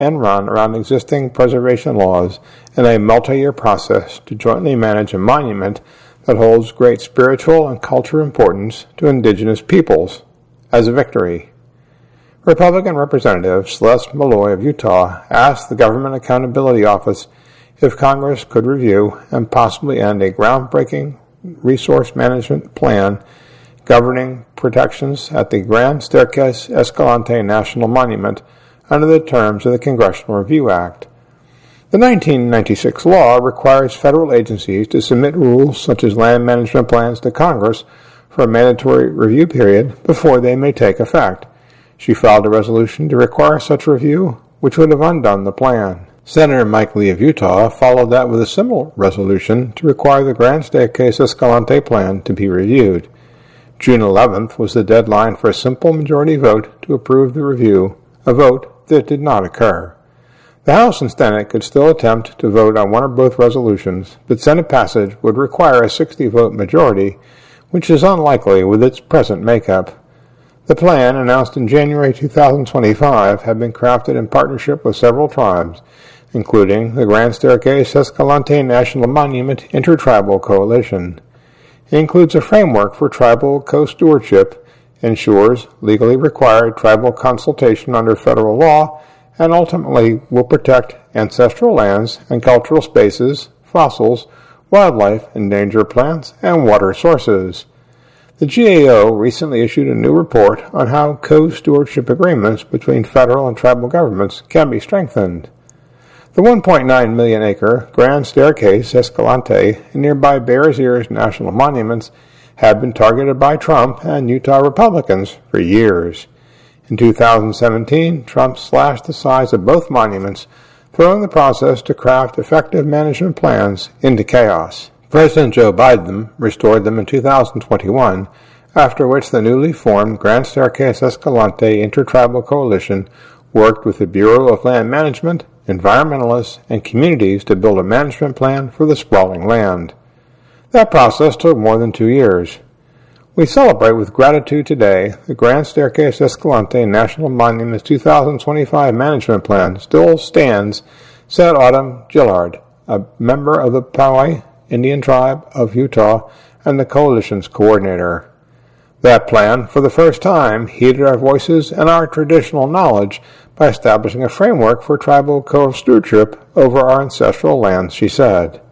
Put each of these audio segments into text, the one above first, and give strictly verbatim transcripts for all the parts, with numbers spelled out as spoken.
and run around existing preservation laws in a multi-year process to jointly manage a monument that holds great spiritual and cultural importance to indigenous peoples as a victory. Republican Representative Celeste Malloy of Utah asked the Government Accountability Office if Congress could review and possibly end a groundbreaking resource management plan governing protections at the Grand Staircase Escalante National Monument under the terms of the Congressional Review Act. The nineteen ninety-six law requires federal agencies to submit rules such as land management plans to Congress for a mandatory review period before they may take effect. She filed a resolution to require such review, which would have undone the plan. Senator Mike Lee of Utah followed that with a similar resolution to require the Grand Staircase Escalante plan to be reviewed. June eleventh was the deadline for a simple majority vote to approve the review, a vote that did not occur. The House and Senate could still attempt to vote on one or both resolutions, but Senate passage would require a sixty-vote majority, which is unlikely with its present makeup. The plan, announced in January two thousand twenty-five, had been crafted in partnership with several tribes, including the Grand Staircase Escalante National Monument Intertribal Coalition. It includes a framework for tribal co-stewardship, ensures legally required tribal consultation under federal law, and ultimately will protect ancestral lands and cultural spaces, fossils, wildlife, endangered plants, and water sources. The G A O recently issued a new report on how co-stewardship agreements between federal and tribal governments can be strengthened. The one point nine million acre Grand Staircase Escalante and nearby Bears Ears National Monuments have been targeted by Trump and Utah Republicans for years. In two thousand seventeen, Trump slashed the size of both monuments, throwing the process to craft effective management plans into chaos. President Joe Biden restored them in two thousand twenty-one, after which the newly formed Grand Staircase Escalante Intertribal Coalition worked with the Bureau of Land Management, environmentalists, and communities to build a management plan for the sprawling land. That process took more than two years. We celebrate with gratitude today the Grand Staircase Escalante National Monument's two thousand twenty-five management plan still stands, said Autumn Gillard, a member of the Poway Indian Tribe of Utah and the coalition's coordinator. That plan, for the first time, heeded our voices and our traditional knowledge by establishing a framework for tribal co-stewardship over our ancestral lands, she said.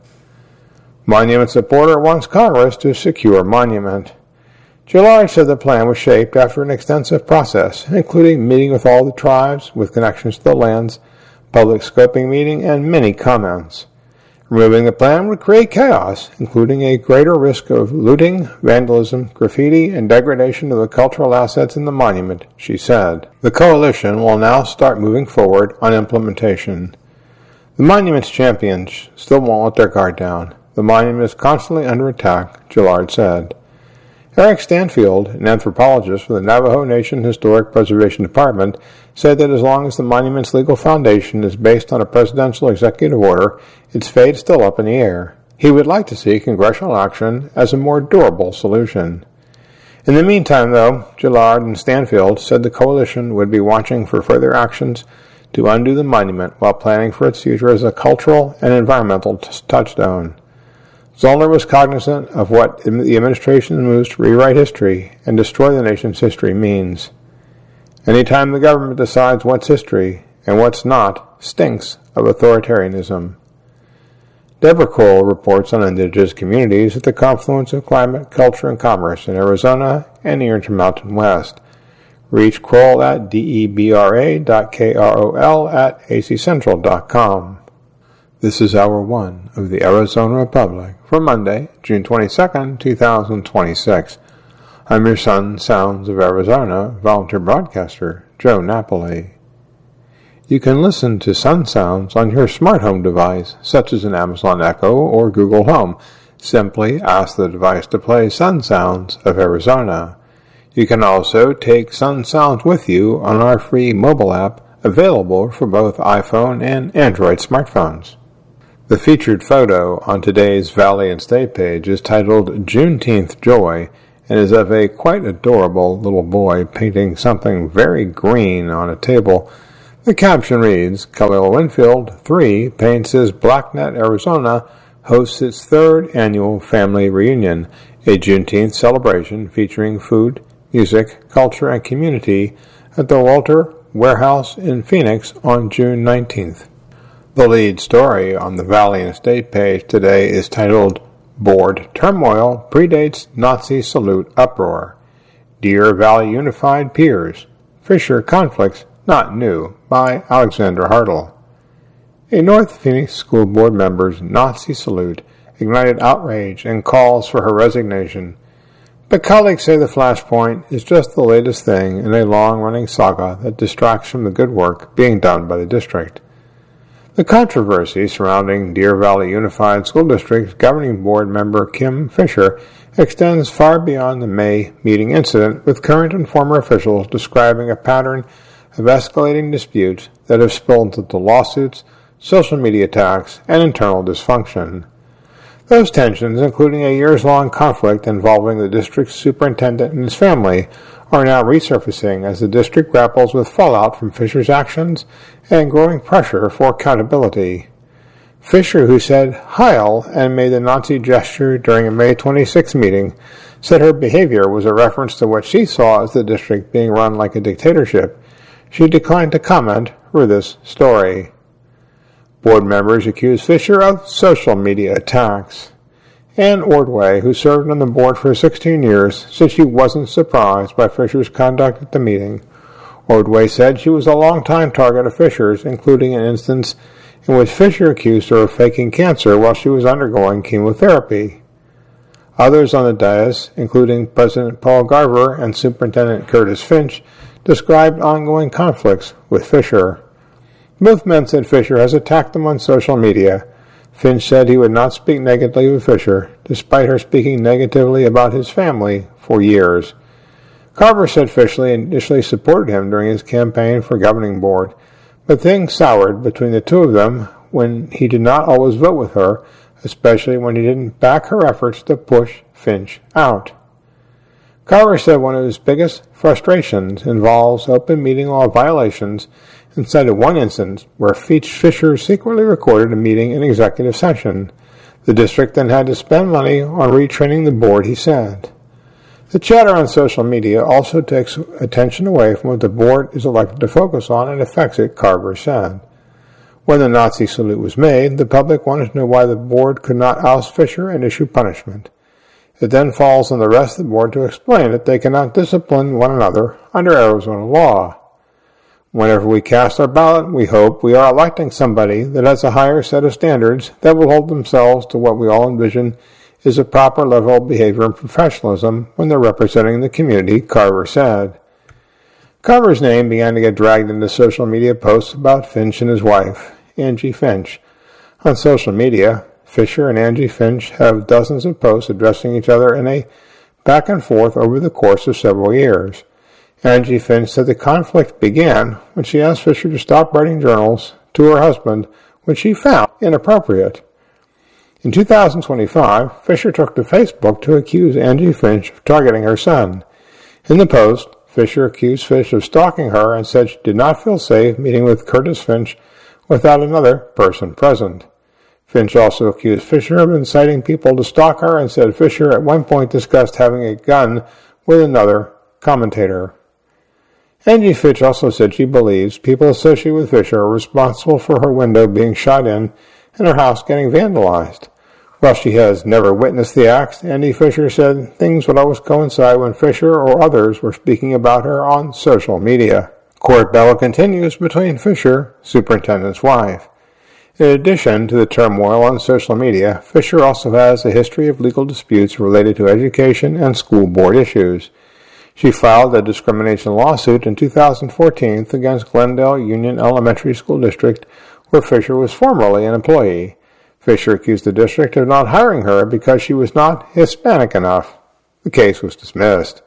Monument supporter wants Congress to secure monument. Gillard said the plan was shaped after an extensive process, including meeting with all the tribes with connections to the lands, public scoping meeting, and many comments. Removing the plan would create chaos, including a greater risk of looting, vandalism, graffiti, and degradation of the cultural assets in the monument, she said. The coalition will now start moving forward on implementation. The monument's champions still won't let their guard down. The monument is constantly under attack, Gillard said. Eric Stanfield, an anthropologist for the Navajo Nation Historic Preservation Department, said that as long as the monument's legal foundation is based on a presidential executive order, its fate is still up in the air. He would like to see congressional action as a more durable solution. In the meantime, though, Gillard and Stanfield said the coalition would be watching for further actions to undo the monument while planning for its future as a cultural and environmental t- touchstone. Zollner was cognizant of what the administration's moves to rewrite history and destroy the nation's history means. Anytime the government decides what's history and what's not, stinks of authoritarianism. Deborah Cole reports on indigenous communities at the confluence of climate, culture, and commerce in Arizona and the Intermountain West. Reach Kroll at debra dot krol at accentral dot com. This is Hour one of the Arizona Republic for Monday, June twenty-second, two thousand twenty-six. I'm your Sun Sounds of Arizona volunteer broadcaster, Joe Napoli. You can listen to Sun Sounds on your smart home device, such as an Amazon Echo or Google Home. Simply ask the device to play Sun Sounds of Arizona. You can also take Sun Sounds with you on our free mobile app, available for both iPhone and Android smartphones. The featured photo on today's Valley and State page is titled Juneteenth Joy and is of a quite adorable little boy painting something very green on a table The caption reads, Khalil Winfield, three, paints his Blacknet, Arizona, hosts its third annual family reunion, a Juneteenth celebration featuring food, music, culture, and community at the Walter Warehouse in Phoenix on June nineteenth. The lead story on the Valley and Estate page today is titled, Board Turmoil Predates Nazi Salute Uproar. Deer Valley Unified Peers. Fisher Conflicts Not New, by Alexander Hartle. A North Phoenix School Board member's Nazi salute ignited outrage and calls for her resignation. But colleagues say the flashpoint is just the latest thing in a long-running saga that distracts from the good work being done by the district. The controversy surrounding Deer Valley Unified School District's governing board member Kim Fisher extends far beyond the May meeting incident, with current and former officials describing a pattern of escalating disputes that have spilled into lawsuits, social media attacks, and internal dysfunction. Those tensions, including a years-long conflict involving the district's superintendent and his family, are now resurfacing as the district grapples with fallout from Fisher's actions and growing pressure for accountability. Fisher, who said Heil and made the Nazi gesture during a May twenty-sixth meeting, said her behavior was a reference to what she saw as the district being run like a dictatorship. She declined to comment for this story. Board members accused Fisher of social media attacks. Ann Ordway, who served on the board for sixteen years, said she wasn't surprised by Fisher's conduct at the meeting. Ordway said she was a long-time target of Fisher's, including an instance in which Fisher accused her of faking cancer while she was undergoing chemotherapy. Others on the dais, including President Paul Garver and Superintendent Curtis Finch, described ongoing conflicts with Fisher. Both men said Fisher has attacked them on social media. Finch said he would not speak negatively of Fisher, despite her speaking negatively about his family for years. Carver said Fisher initially supported him during his campaign for governing board, but things soured between the two of them when he did not always vote with her, especially when he didn't back her efforts to push Finch out. Carver said one of his biggest frustrations involves open meeting law violations, and cited one instance where Fisher secretly recorded a meeting in executive session. The district then had to spend money on retraining the board, he said. The chatter on social media also takes attention away from what the board is elected to focus on and affects it, Carver said. When the Nazi salute was made, the public wanted to know why the board could not oust Fisher and issue punishment. It then falls on the rest of the board to explain that they cannot discipline one another under Arizona law. Whenever we cast our ballot, we hope we are electing somebody that has a higher set of standards that will hold themselves to what we all envision is a proper level of behavior and professionalism when they're representing the community, Carver said. Carver's name began to get dragged into social media posts about Finch and his wife, Angie Finch. On social media, Fisher and Angie Finch have dozens of posts addressing each other in a back and forth over the course of several years. Angie Finch said the conflict began when she asked Fisher to stop writing journals to her husband, which she found inappropriate. In two thousand twenty-five, Fisher took to Facebook to accuse Angie Finch of targeting her son. In the post, Fisher accused Finch of stalking her and said she did not feel safe meeting with Curtis Finch without another person present. Finch also accused Fisher of inciting people to stalk her and said Fisher at one point discussed having a gun with another commentator. Angie Finch also said she believes people associated with Fisher are responsible for her window being shot in and her house getting vandalized. While she has never witnessed the acts, Angie Fisher said things would always coincide when Fisher or others were speaking about her on social media. Court battle continues between Fisher, superintendent's wife. In addition to the turmoil on social media, Fisher also has a history of legal disputes related to education and school board issues. She filed a discrimination lawsuit in two thousand fourteen against Glendale Union Elementary School District, where Fisher was formerly an employee. Fisher accused the district of not hiring her because she was not Hispanic enough. The case was dismissed.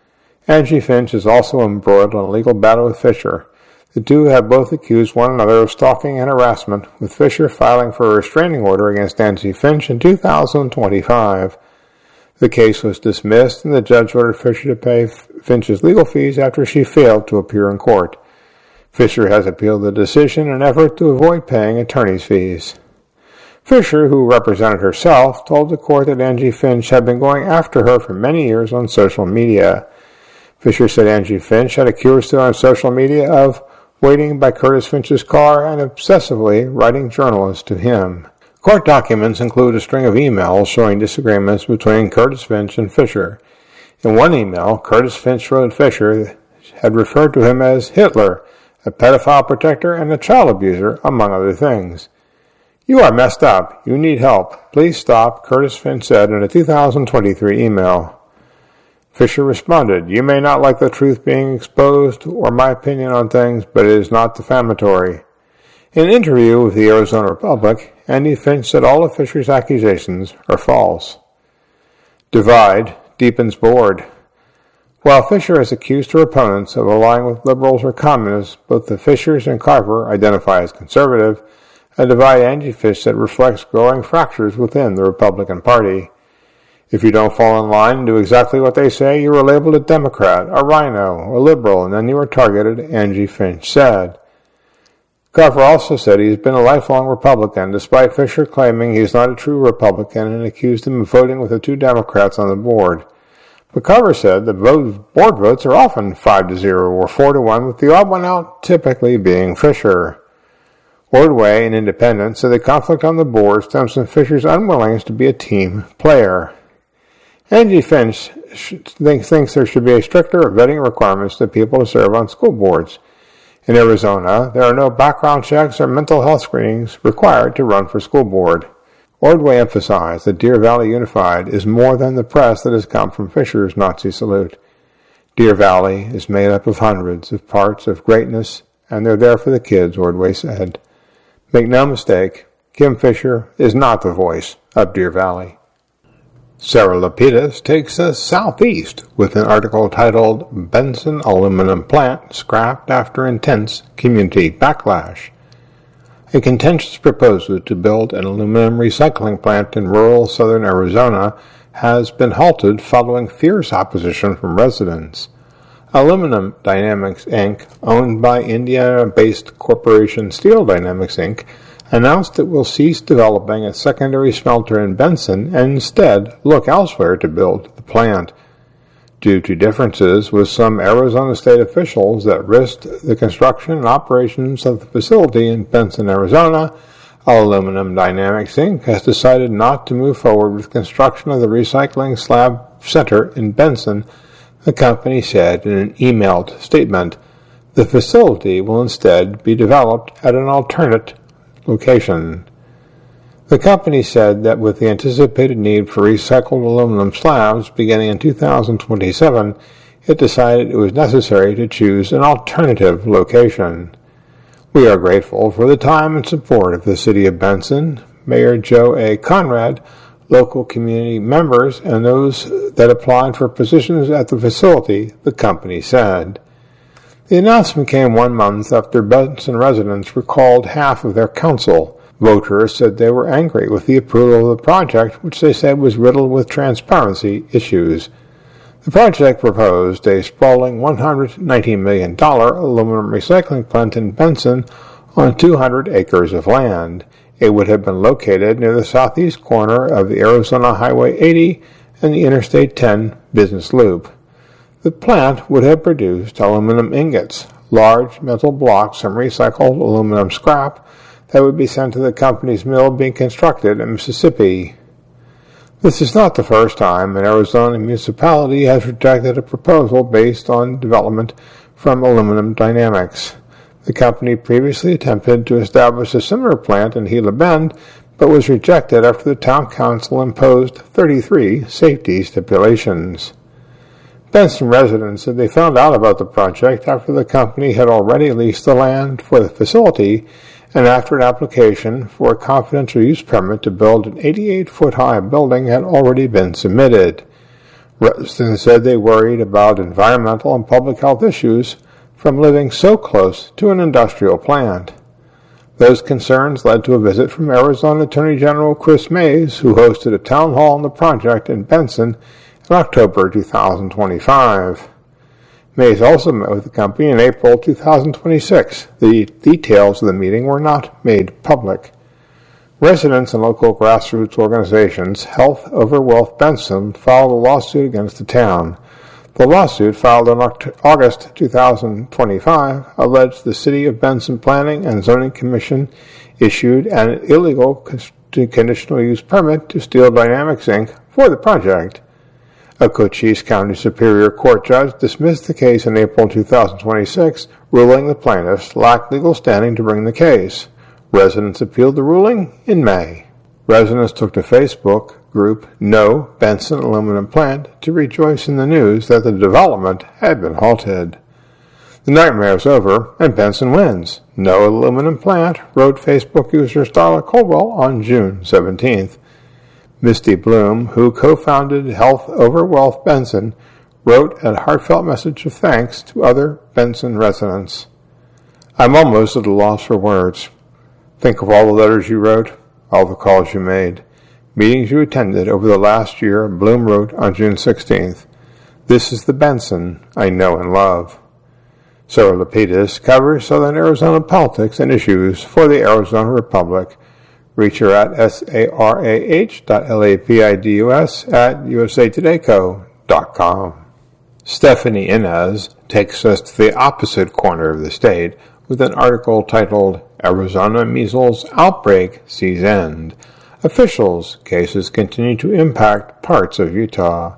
Angie Finch is also embroiled in a legal battle with Fisher. The two have both accused one another of stalking and harassment, with Fisher filing for a restraining order against Angie Finch in two thousand twenty-five. The case was dismissed, and the judge ordered Fisher to pay Finch's legal fees after she failed to appear in court. Fisher has appealed the decision in an effort to avoid paying attorney's fees. Fisher, who represented herself, told the court that Angie Finch had been going after her for many years on social media. Fisher said Angie Finch had accused her on social media of waiting by Curtis Finch's car and obsessively writing journalists to him. Court documents include a string of emails showing disagreements between Curtis Finch and Fisher. In one email, Curtis Finch wrote Fisher had referred to him as Hitler, a pedophile protector, and a child abuser, among other things. "You are messed up. You need help. Please stop," Curtis Finch said in a two thousand twenty-three email. Fisher responded, "You may not like the truth being exposed or my opinion on things, but it is not defamatory." In an interview with the Arizona Republic, Angie Finch said all of Fisher's accusations are false. Divide deepens board. While Fisher has accused her opponents of aligning with liberals or communists, both the Fishers and Carver identify as conservative, a divide Angie Finch said reflects growing fractures within the Republican Party. "If you don't fall in line and do exactly what they say, you are labeled a Democrat, a rhino, a liberal, and then you are targeted," Angie Finch said. Carver also said he's been a lifelong Republican, despite Fisher claiming he's not a true Republican and accused him of voting with the two Democrats on the board. But Carver said the board votes are often five to zero or four to one, with the odd one out typically being Fisher. Ordway, an independent, said the conflict on the board stems from Fisher's unwillingness to be a team player. Angie Finch thinks there should be a stricter vetting requirements to people to serve on school boards. In Arizona, there are no background checks or mental health screenings required to run for school board. Ordway emphasized that Deer Valley Unified is more than the press that has come from Fisher's Nazi salute. Deer Valley is made up of hundreds of parts of greatness, and they're there for the kids, Ordway said. Make no mistake, Kim Fisher is not the voice of Deer Valley. Sarah Lapidus takes us southeast with an article titled Benson Aluminum Plant Scrapped After Intense Community Backlash. A contentious proposal to build an aluminum recycling plant in rural southern Arizona has been halted following fierce opposition from residents. Aluminum Dynamics, Incorporated, owned by Indiana-based corporation Steel Dynamics, Incorporated, announced it will cease developing a secondary smelter in Benson and instead look elsewhere to build the plant. Due to differences with some Arizona state officials that risked the construction and operations of the facility in Benson, Arizona, Aluminum Dynamics, Incorporated has decided not to move forward with construction of the recycling slab center in Benson, the company said in an emailed statement. The facility will instead be developed at an alternate location. The company said that with the anticipated need for recycled aluminum slabs beginning in two thousand twenty-seven, it decided it was necessary to choose an alternative location. "We are grateful for the time and support of the City of Benson, Mayor Joe A. Conrad, local community members, and those that applied for positions at the facility," the company said. The announcement came one month after Benson residents recalled half of their council. Voters said they were angry with the approval of the project, which they said was riddled with transparency issues. The project proposed a sprawling one hundred nineteen million dollars aluminum recycling plant in Benson on two hundred acres of land. It would have been located near the southeast corner of the Arizona Highway eighty and the Interstate ten business loop. The plant would have produced aluminum ingots, large metal blocks, and recycled aluminum scrap that would be sent to the company's mill being constructed in Mississippi. This is not the first time an Arizona municipality has rejected a proposal based on development from Aluminum Dynamics. The company previously attempted to establish a similar plant in Gila Bend, but was rejected after the town council imposed thirty-three safety stipulations. Benson residents said they found out about the project after the company had already leased the land for the facility and after an application for a confidential use permit to build an eighty-eight foot high building had already been submitted. Residents said they worried about environmental and public health issues from living so close to an industrial plant. Those concerns led to a visit from Arizona Attorney General Chris Mays, who hosted a town hall on the project in Benson in October two thousand twenty-five. Mays also met with the company in April two thousand twenty-six. The details of the meeting were not made public. Residents and local grassroots organizations, Health Over Wealth Benson, filed a lawsuit against the town. The lawsuit, filed in August two thousand twenty-five, alleged the City of Benson Planning and Zoning Commission issued an illegal conditional use permit to Steel Dynamics, Incorporated for the project. A Cochise County Superior Court judge dismissed the case in April two thousand twenty-six, ruling the plaintiffs lacked legal standing to bring the case. Residents appealed the ruling in May. Residents took to Facebook group No Benson Aluminum Plant to rejoice in the news that the development had been halted. The nightmare is over, and Benson wins. No aluminum plant, wrote Facebook user Starla Colwell on June seventeenth. Misty Bloom, who co-founded Health Over Wealth Benson, wrote a heartfelt message of thanks to other Benson residents. I'm almost at a loss for words. Think of all the letters you wrote, all the calls you made, meetings you attended over the last year, Bloom wrote on June sixteenth. This is the Benson I know and love. Sarah Lapidus covers Southern Arizona politics and issues for the Arizona Republic. Reach her at sarah dot lapidus at u s a today co dot com. Stephanie Inez takes us to the opposite corner of the state with an article titled Arizona Measles Outbreak Sees End. Officials' cases continue to impact parts of Utah.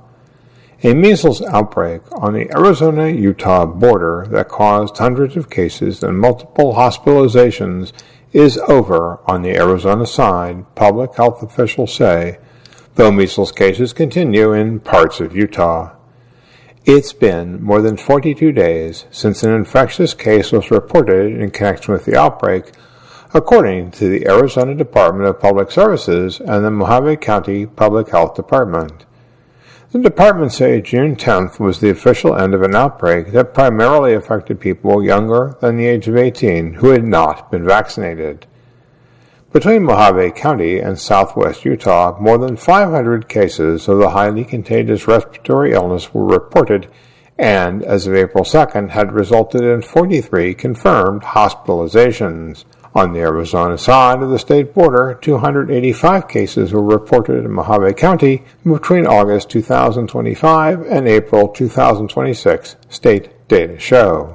A measles outbreak on the Arizona-Utah border that caused hundreds of cases and multiple hospitalizations is over on the Arizona side, public health officials say, though measles cases continue in parts of Utah. It's been more than forty-two days since an infectious case was reported in connection with the outbreak, according to the Arizona Department of Public Services and the Mojave County Public Health Department. The department say June tenth was the official end of an outbreak that primarily affected people younger than the age of eighteen who had not been vaccinated. Between Mojave County and southwest Utah, more than five hundred cases of the highly contagious respiratory illness were reported and, as of April second, had resulted in forty-three confirmed hospitalizations. On the Arizona side of the state border, two hundred eighty-five cases were reported in Mojave County between August two thousand twenty-five and April two thousand twenty-six, state data show.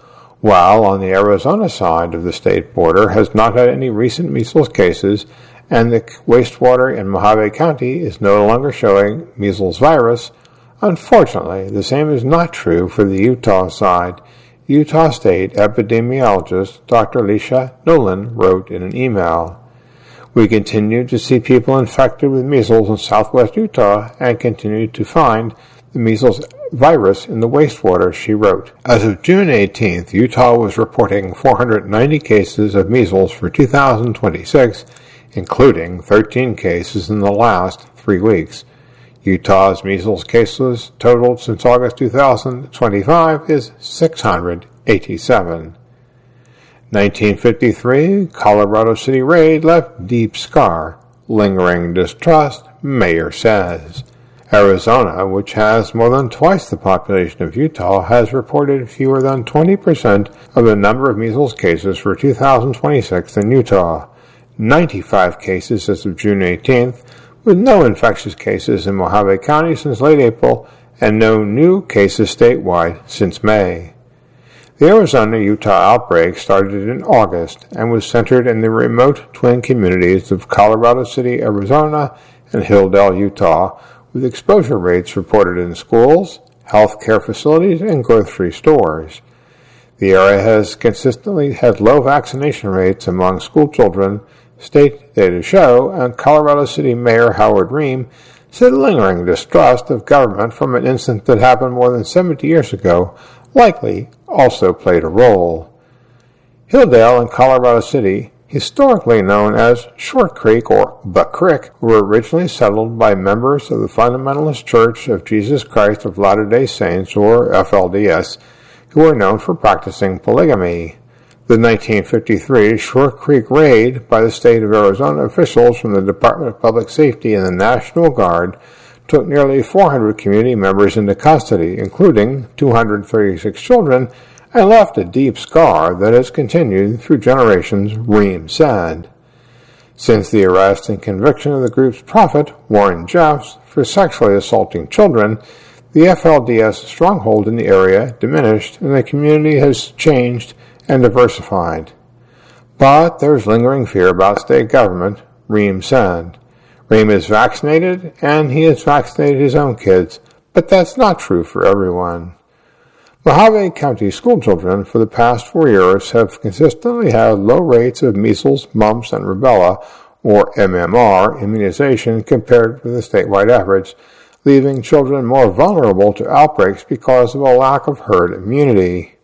While on the Arizona side of the state border has not had any recent measles cases, and the wastewater in Mojave County is no longer showing measles virus, unfortunately, the same is not true for the Utah side. Utah State epidemiologist Doctor Alicia Nolan wrote in an email, "We continue to see people infected with measles in southwest Utah and continue to find the measles virus in the wastewater," she wrote. As of June eighteenth, Utah was reporting four hundred ninety cases of measles for two thousand twenty-six, including thirteen cases in the last three weeks. Utah's measles cases totaled since August two thousand twenty-five is six hundred eighty-seven. nineteen fifty-three, Colorado City raid left deep scar. Lingering distrust, mayor says. Arizona, which has more than twice the population of Utah, has reported fewer than twenty percent of the number of measles cases for two thousand twenty-six in Utah. ninety-five cases as of June eighteenth, with no infectious cases in Mojave County since late April and no new cases statewide since May. The Arizona-Utah outbreak started in August and was centered in the remote twin communities of Colorado City, Arizona, and Hilldale, Utah, with exposure rates reported in schools, health care facilities, and grocery stores. The area has consistently had low vaccination rates among school children, state data show, and Colorado City Mayor Howard Ream said lingering distrust of government from an incident that happened more than seventy years ago likely also played a role. Hilldale and Colorado City, historically known as Short Creek or The Crick, were originally settled by members of the Fundamentalist Church of Jesus Christ of Latter-day Saints, or F L D S, who were known for practicing polygamy. The nineteen fifty-three Short Creek raid by the state of Arizona officials from the Department of Public Safety and the National Guard took nearly four hundred community members into custody, including two hundred thirty-six children, and left a deep scar that has continued through generations, Ream said. Since the arrest and conviction of the group's prophet, Warren Jeffs, for sexually assaulting children, the F L D S stronghold in the area diminished and the community has changed and diversified. But there's lingering fear about state government, Ream said. Ream is vaccinated, and he has vaccinated his own kids, but that's not true for everyone. Mojave County school children for the past four years have consistently had low rates of measles, mumps, and rubella, or M M R, immunization compared with the statewide average, leaving children more vulnerable to outbreaks because of a lack of herd immunity.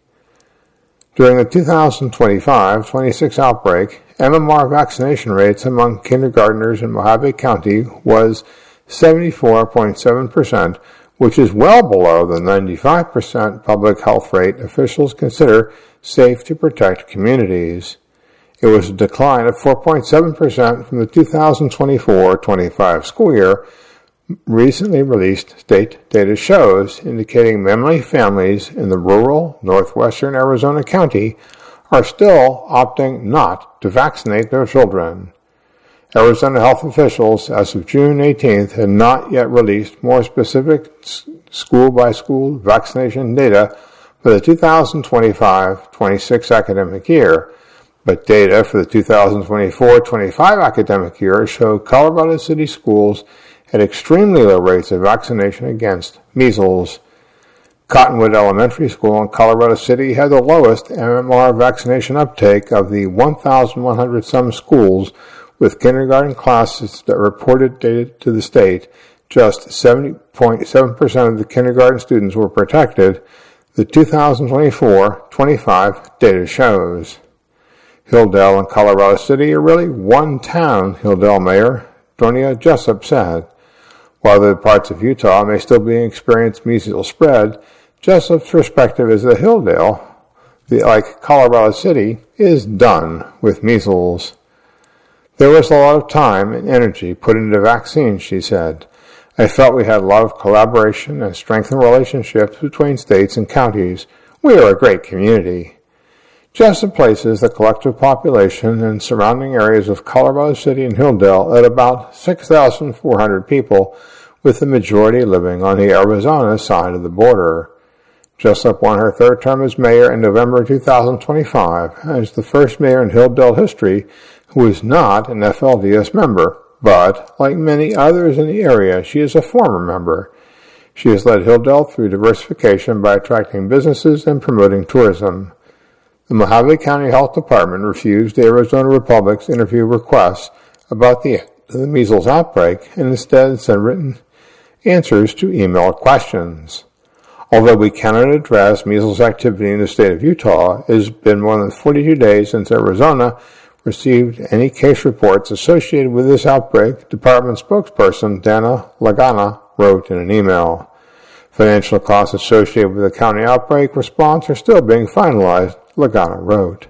During the two thousand twenty-five twenty-six outbreak, M M R vaccination rates among kindergartners in Mojave County was seventy-four point seven percent, which is well below the ninety-five percent public health rate officials consider safe to protect communities. It was a decline of four point seven percent from the two thousand twenty-four twenty-five school year. Recently released state data shows indicating many families in the rural northwestern Arizona county are still opting not to vaccinate their children. Arizona health officials, as of June eighteenth, had not yet released more specific school-by-school vaccination data for the two thousand twenty-five twenty-six academic year, but data for the two thousand twenty-four twenty-five academic year show Colorado City schools had extremely low rates of vaccination against measles. Cottonwood Elementary School in Colorado City had the lowest M M R vaccination uptake of the one thousand one hundred some schools, with kindergarten classes that reported data to the state. Just seventy point seven percent of the kindergarten students were protected, the two thousand twenty-four twenty-five data shows. Hilldale and Colorado City are really one town, Hilldale Mayor Donia Jessup said. While the parts of Utah may still be experiencing measles spread, Jessup's perspective is that Hilldale, the, like Colorado City, is done with measles. There was a lot of time and energy put into vaccines, she said. I felt we had a lot of collaboration and strengthened relationships between states and counties. We are a great community. Jessup places the collective population in surrounding areas of Colorado City and Hilldale at about six thousand four hundred people, with the majority living on the Arizona side of the border. Jessup won her third term as mayor in November two thousand twenty-five, as the first mayor in Hilldale history who is not an F L D S member, but, like many others in the area, she is a former member. She has led Hilldale through diversification by attracting businesses and promoting tourism. The Mojave County Health Department refused the Arizona Republic's interview requests about the, the measles outbreak and instead sent written answers to email questions. Although we cannot address measles activity in the state of Utah, it has been more than forty-two days since Arizona received any case reports associated with this outbreak, Department spokesperson Dana Lagana wrote in an email. Financial costs associated with the county outbreak response are still being finalized, Lagana wrote.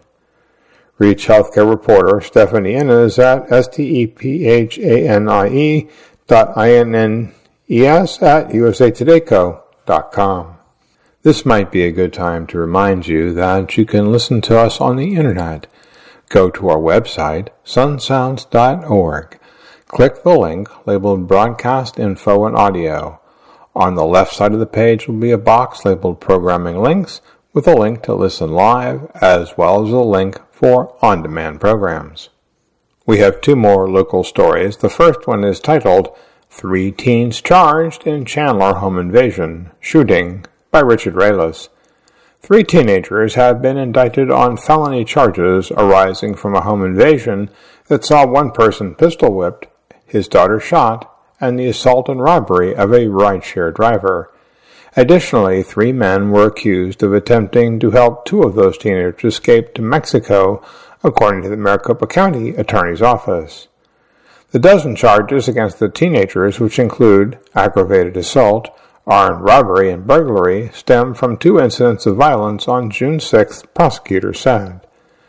Reach healthcare reporter Stephanie Innes at S T E P H A N I E dot I N N E S at U S A Today Co dot com. This might be a good time to remind you that you can listen to us on the internet. Go to our website, sun sounds dot org. Click the link labeled Broadcast Info and Audio. On the left side of the page will be a box labeled Programming Links with a link to listen live as well as a link for on-demand programs. We have two more local stories. The first one is titled Three Teens Charged in Chandler Home Invasion Shooting by Richard Raylis. Three teenagers have been indicted on felony charges arising from a home invasion that saw one person pistol whipped, his daughter shot, and the assault and robbery of a rideshare driver. Additionally, three men were accused of attempting to help two of those teenagers escape to Mexico, according to the Maricopa County Attorney's Office. The dozen charges against the teenagers, which include aggravated assault, armed robbery, and burglary, stem from two incidents of violence on June sixth, prosecutors said.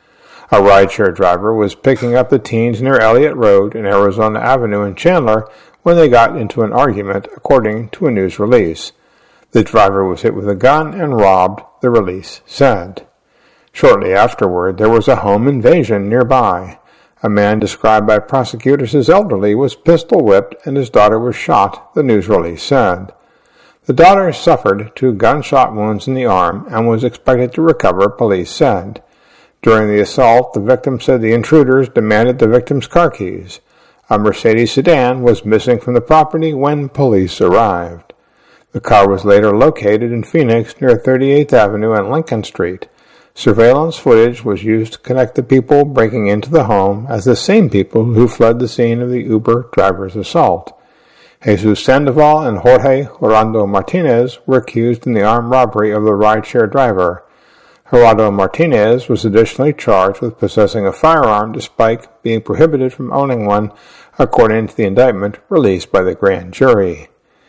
A rideshare driver was picking up the teens near Elliott Road and Arizona Avenue in Chandler when they got into an argument, according to a news release. The driver was hit with a gun and robbed, the release said. Shortly afterward, there was a home invasion nearby. A man described by prosecutors as elderly was pistol-whipped and his daughter was shot, the news release said. The daughter suffered two gunshot wounds in the arm and was expected to recover, police said. During the assault, the victim said the intruders demanded the victim's car keys. A Mercedes sedan was missing from the property when police arrived. The car was later located in Phoenix near thirty-eighth Avenue and Lincoln Street. Surveillance footage was used to connect the people breaking into the home as the same people who fled the scene of the Uber driver's assault. Jesus Sandoval and Jorge Orlando Martinez were accused in the armed robbery of the rideshare driver. Gerardo Martinez was additionally charged with possessing a firearm despite being prohibited from owning one, according to the indictment released by the grand jury.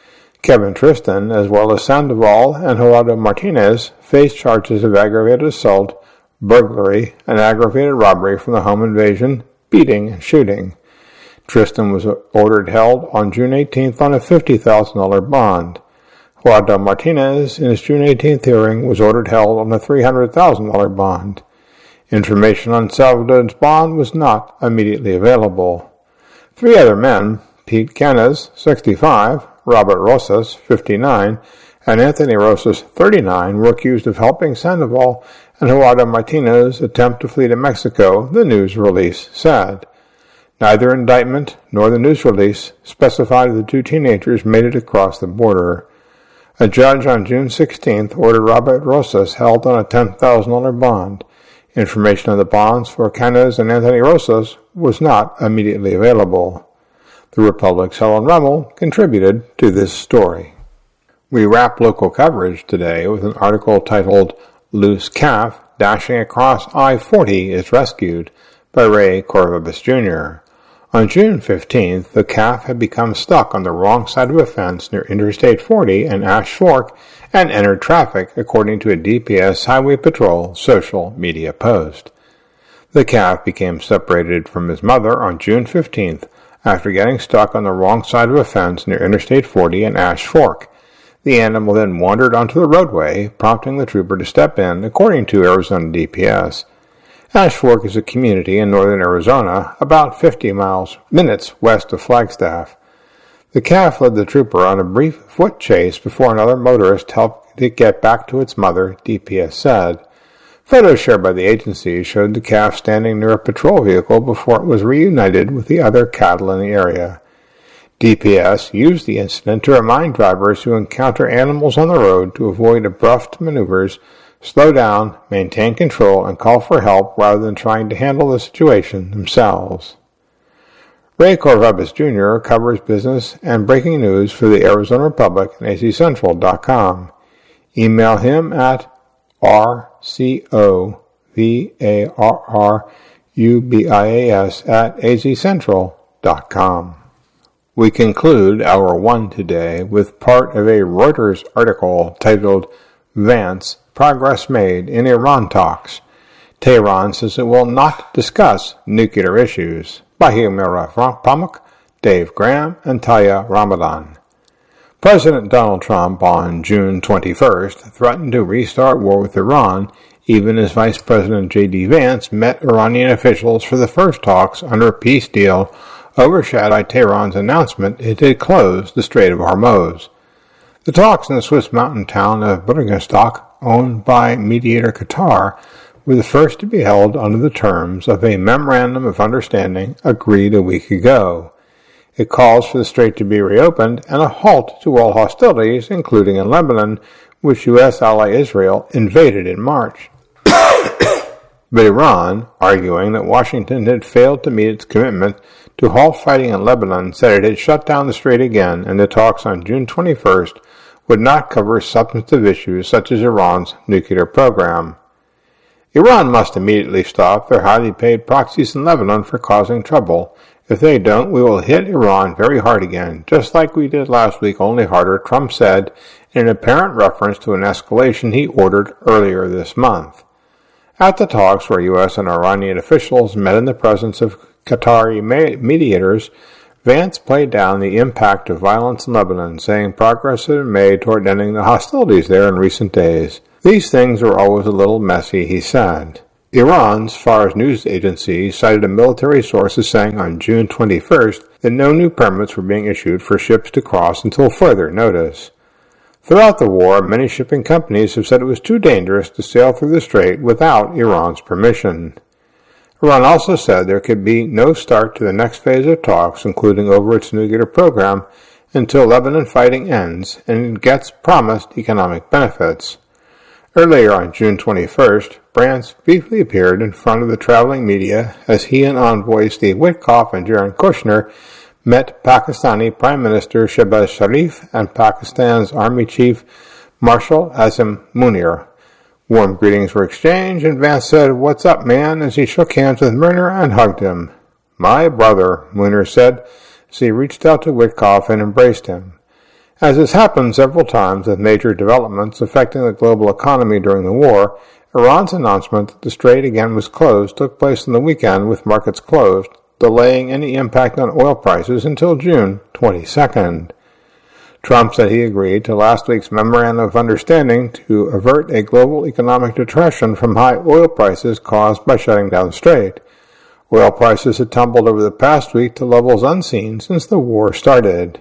Kevin Tristan, as well as Sandoval and Gerardo Martinez, faced charges of aggravated assault, burglary, and aggravated robbery from the home invasion, beating, and shooting. Tristan was ordered held on June eighteenth on a fifty thousand dollars bond. Gerardo Martinez, in his June eighteenth hearing, was ordered held on a three hundred thousand dollars bond. Information on Salvador's bond was not immediately available. Three other men, Pete Canas, sixty-five, Robert Rosas, fifty-nine, and Anthony Rosas, thirty-nine, were accused of helping Sandoval and Gerardo Martinez attempt to flee to Mexico, the news release said. Neither indictment nor the news release specified if the two teenagers made it across the border. A judge on June sixteenth ordered Robert Rosas held on a ten thousand dollars bond. Information on the bonds for Canas and Anthony Rosas was not immediately available. The Republic's Helen Rummel contributed to this story. We wrap local coverage today with an article titled Loose Calf Dashing Across I forty is Rescued by Ray Corvibus Junior On June fifteenth, the calf had become stuck on the wrong side of a fence near Interstate forty and Ash Fork and entered traffic, according to a D P S Highway Patrol social media post. The calf became separated from his mother on June fifteenth after getting stuck on the wrong side of a fence near Interstate forty and Ash Fork. The animal then wandered onto the roadway, prompting the trooper to step in, according to Arizona D P S. Ash Fork is a community in northern Arizona, about fifty miles minutes west of Flagstaff. The calf led the trooper on a brief foot chase before another motorist helped it get back to its mother, D P S said. Photos shared by the agency showed the calf standing near a patrol vehicle before it was reunited with the other cattle in the area. D P S used the incident to remind drivers who encounter animals on the road to avoid abrupt maneuvers, slow down, maintain control, and call for help rather than trying to handle the situation themselves. Ray Corvibus Junior covers business and breaking news for the Arizona Republic and A Z Central dot com. Email him at R C O V A R R U B I A S at A Z Central dot com. We conclude our one today with part of a Reuters article titled Vance, Progress Made in Iran Talks. Tehran says it will not discuss nuclear issues, by Humira Pamuk, Dave Graham, and Taya Ramadan. President Donald Trump on June twenty-first threatened to restart war with Iran, even as Vice President J D Vance met Iranian officials for the first talks under a peace deal overshadowed by Tehran's announcement it had closed the Strait of Hormuz. The talks in the Swiss mountain town of Bürgenstock, owned by mediator Qatar, were the first to be held under the terms of a Memorandum of Understanding agreed a week ago. It calls for the strait to be reopened and a halt to all hostilities, including in Lebanon, which U S ally Israel invaded in March. But Iran, arguing that Washington had failed to meet its commitment to halt fighting in Lebanon, said it had shut down the strait again, and the talks on June twenty-first would not cover substantive issues such as Iran's nuclear program. Iran must immediately stop their highly paid proxies in Lebanon for causing trouble. If they don't, we will hit Iran very hard again, just like we did last week, only harder, Trump said, in an apparent reference to an escalation he ordered earlier this month. At the talks, where U S and Iranian officials met in the presence of Qatari mediators, Vance played down the impact of violence in Lebanon, saying progress had been made toward ending the hostilities there in recent days. These things are always a little messy, he said. Iran's Fars news agency cited a military source as saying on June twenty-first that no new permits were being issued for ships to cross until further notice. Throughout the war, many shipping companies have said it was too dangerous to sail through the strait without Iran's permission. Iran also said there could be no start to the next phase of talks, including over its nuclear program, until Lebanon fighting ends and it gets promised economic benefits. Earlier on June twenty-first, Vance briefly appeared in front of the traveling media as he and envoys Steve Witkoff and Jared Kushner met Pakistani Prime Minister Shehbaz Sharif and Pakistan's Army Chief Marshal Asim Munir. Warm greetings were exchanged, and Vance said, "What's up, man?" as he shook hands with Munir and hugged him. "My brother," Munir said, as he reached out to Witkoff and embraced him. As has happened several times with major developments affecting the global economy during the war, Iran's announcement that the strait again was closed took place on the weekend with markets closed, delaying any impact on oil prices until June twenty-second. Trump said he agreed to last week's Memorandum of Understanding to avert a global economic depression from high oil prices caused by shutting down the strait. Oil prices had tumbled over the past week to levels unseen since the war started.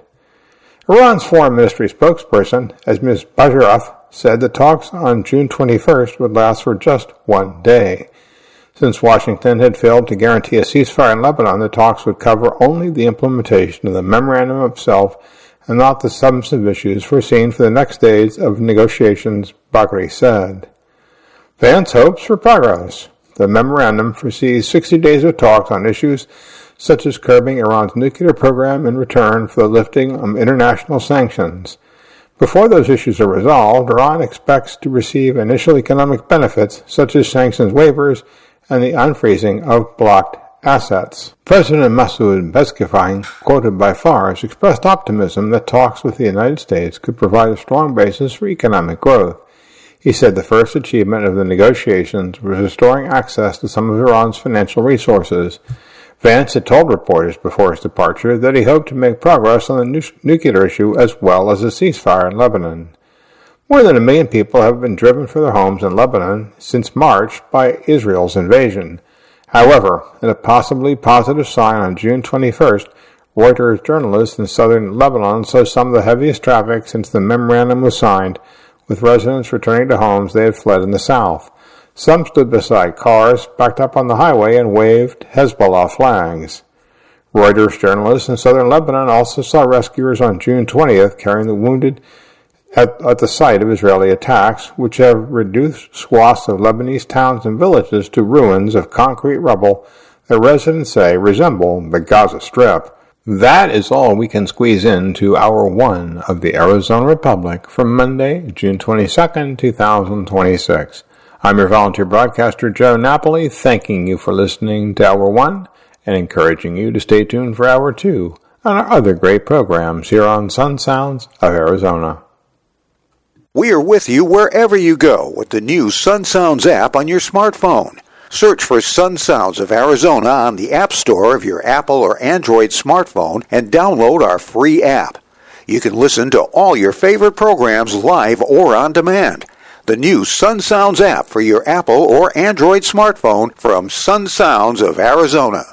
Iran's foreign ministry spokesperson, Esmail Bajarov, said the talks on June twenty-first would last for just one day. Since Washington had failed to guarantee a ceasefire in Lebanon, the talks would cover only the implementation of the memorandum itself and not the substantive issues foreseen for the next days of negotiations, Bagheri said. Vance hopes for progress. The memorandum foresees sixty days of talks on issues such as curbing Iran's nuclear program in return for the lifting of international sanctions. Before those issues are resolved, Iran expects to receive initial economic benefits such as sanctions waivers and the unfreezing of blocked assets. President Masoud Pezeshkian, quoted by Fars, expressed optimism that talks with the United States could provide a strong basis for economic growth. He said the first achievement of the negotiations was restoring access to some of Iran's financial resources. Vance had told reporters before his departure that he hoped to make progress on the nu- nuclear issue as well as a ceasefire in Lebanon. More than a million people have been driven from their homes in Lebanon since March by Israel's invasion. However, in a possibly positive sign on June twenty-first, Reuters journalists in southern Lebanon saw some of the heaviest traffic since the memorandum was signed, with residents returning to homes they had fled in the south. Some stood beside cars, backed up on the highway, and waved Hezbollah flags. Reuters journalists in southern Lebanon also saw rescuers on June twentieth carrying the wounded at, at the site of Israeli attacks, which have reduced swaths of Lebanese towns and villages to ruins of concrete rubble that residents say resemble the Gaza Strip. That is all we can squeeze into Hour one of the Arizona Republic for Monday, June twenty-second, two thousand twenty-six. I'm your volunteer broadcaster, Joe Napoli, thanking you for listening to Hour one and encouraging you to stay tuned for Hour two and our other great programs here on Sun Sounds of Arizona. We are with you wherever you go with the new Sun Sounds app on your smartphone. Search for Sun Sounds of Arizona on the App Store of your Apple or Android smartphone and download our free app. You can listen to all your favorite programs live or on demand. The new Sun Sounds app for your Apple or Android smartphone from Sun Sounds of Arizona.